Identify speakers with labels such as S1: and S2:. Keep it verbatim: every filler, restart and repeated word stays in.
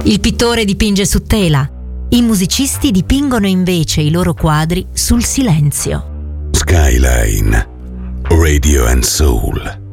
S1: Il pittore dipinge su tela, i musicisti dipingono invece i loro quadri sul silenzio.
S2: Skyline Radio and Soul.